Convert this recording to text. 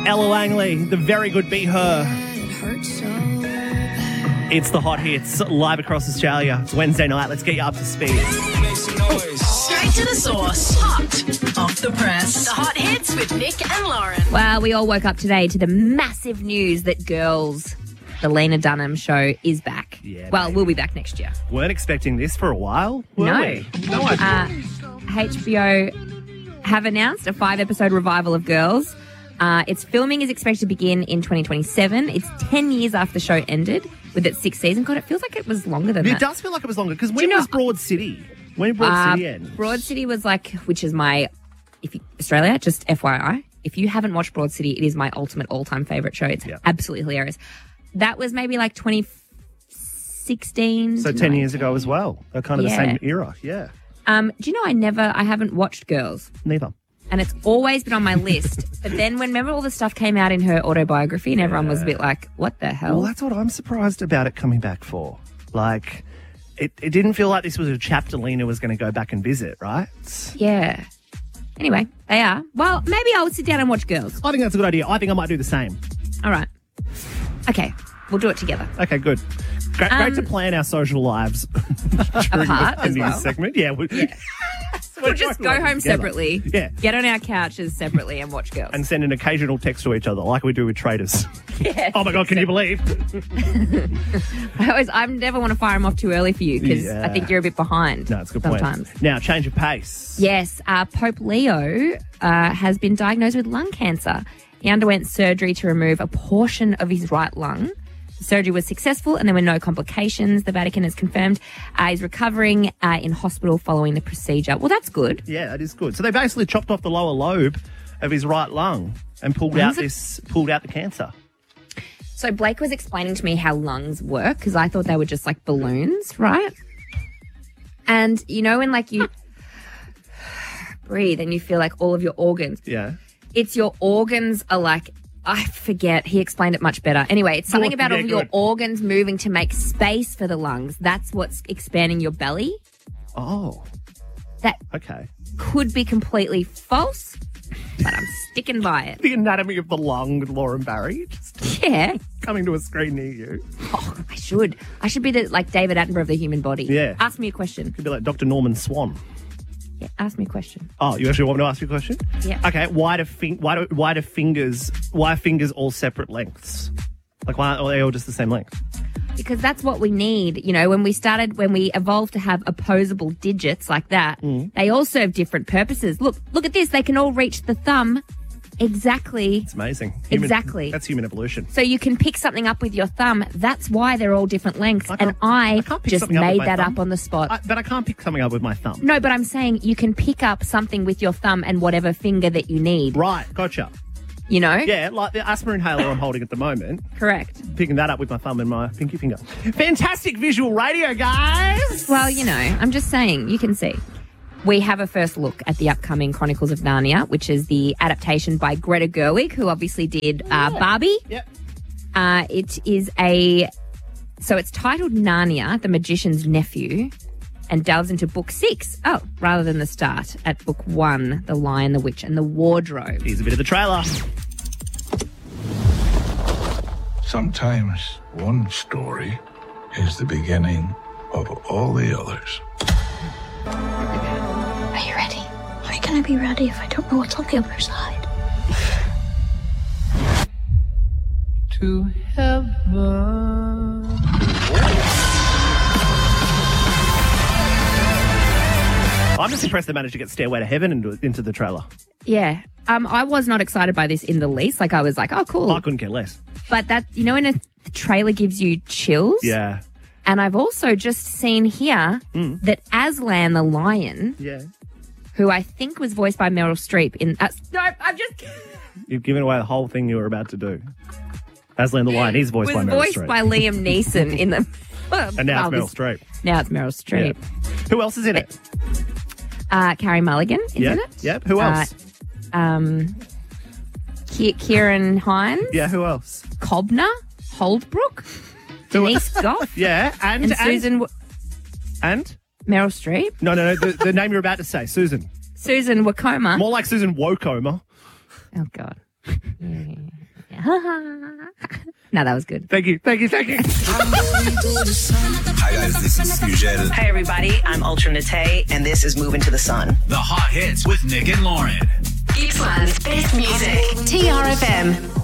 Ella Langley, the very good Be Her. It's the Hot Hits live across Australia. It's Wednesday night. Let's get you up to speed. Straight to the source. Hot off the press. The Hot Hits with Nick and Lauren. Well, we all woke up today to the massive news that Girls, the Lena Dunham show, is back. Yeah, well, baby. we'll be back next year. Weren't expecting this for a while, were No. we? No idea. HBO have announced a 5-episode revival of Girls. Its filming is expected to begin in 2027. It's 10 years after the show ended with its 6th season. God, it feels like it was longer than It that. does feel like it was longer because when you know- was Broad City? When did Broad City end? Broad City was which is my, Australia, just FYI. If you haven't watched Broad City, it is my ultimate all-time favourite show. It's absolutely hilarious. That was maybe like 2016. So 10 years ago as well. They're kind of the Yeah. same era. Yeah. Do you know I haven't watched Girls. Neither. And it's always been on my list. But then remember all the stuff came out in her autobiography and everyone was a bit like, what the hell? Well, that's what I'm surprised about it coming back for. Like, it didn't feel like this was a chapter Lena was going to go back and visit, right? Yeah. Anyway, they are. Well, maybe I'll sit down and watch Girls. I think that's a good idea. I think I might do the same. All right. Okay. We'll do it together. Okay, good. Great to plan our social lives during Apart the as news well. segment. Yeah. We'll just go home separately. Yeah. Get on our couches separately and watch Girls. And send an occasional text to each other like we do with traders. Yeah. Oh, my God, can you believe? I never want to fire them off too early for you because Yeah. I think you're a bit behind. No, it's a good sometimes. point. Now, change of pace. Yes, Pope Leo has been diagnosed with lung cancer. He underwent surgery to remove a portion of his right lung. The surgery was successful and there were no complications. The Vatican has confirmed he's recovering in hospital following the procedure. Well, that's good. Yeah, that is good. So they basically chopped off the lower lobe of his right lung and pulled out the cancer. So Blake was explaining to me how lungs work because I thought they were just like balloons, right? And you know when like you breathe and you feel like all of your organs. Yeah. It's your organs are like, I forget. He explained it much better. Anyway, it's something about all your organs moving to make space for the lungs. That's what's expanding your belly. Oh. That Okay. could be completely false, but I'm sticking by it. The Anatomy of the Lung with Lauren Barry. Just Yeah. coming to a screen near you. Oh, I should. I should be the David Attenborough of the human body. Yeah. Ask me a question. Could be like Dr. Norman Swan. Yeah, ask me a question. Oh, you actually want me to ask you a question? Yeah. Okay. Why are fingers all separate lengths? Like, why are they all just the same length? Because that's what we need. You know, when we evolved to have opposable digits like that, they all serve different purposes. Look at this. They can all reach the thumb exactly. It's amazing. Exactly. That's human evolution. So you can pick something up with your thumb. That's why they're all different lengths. I And can't pick just something up with made my that thumb. up on the spot. But I can't pick something up with my thumb. No, but I'm saying you can pick up something with your thumb and whatever finger that you need. Right. Gotcha. You know? Yeah, like the asthma inhaler I'm holding at the moment. Correct. Picking that up with my thumb and my pinky finger. Fantastic visual radio, guys. Well, you know, I'm just saying, you can see. We have a first look at the upcoming Chronicles of Narnia, which is the adaptation by Greta Gerwig, who obviously did Barbie. Yep. So it's titled Narnia, the Magician's Nephew, and delves into book 6. Oh, rather than the start at book 1, The Lion, the Witch, and the Wardrobe. Here's a bit of the trailer. Sometimes one story is the beginning of all the others. Are you ready? How can I be ready if I don't know what's on the other side? To heaven. I'm just impressed they managed to get Stairway to Heaven into the trailer. Yeah. I was not excited by this in the least. Like, I was like, oh, cool. I couldn't care less. But that, you know, when a trailer gives you chills? Yeah. And I've also just seen here that Aslan the lion, Yeah. who I think was voiced by Meryl Streep in... no, I'm just... You've given away the whole thing you were about to do. Aslan the Lion, he's voiced by was Meryl voiced Streep. by Liam Neeson in the... And now it's Meryl Streep. Now it's Meryl Streep. Yeah. Who else is in it? Carrie Mulligan is in it. Yep. Who else? Kieran Hines. Yeah, who else? Cobner. Holdbrook. Denise Goff. Yeah, and Susan... And? Meryl Streep. No, the name you're about to say, Susan. Susan Wokoma. More like Susan Wokoma. Oh, God. No, that was good. Thank you. Hi guys, this is Sugel. Hey everybody, I'm Ultra Nate, and this is Moving to the Sun. The Hot Hits with Nick and Lauren. Gippsland's best music. TRFM.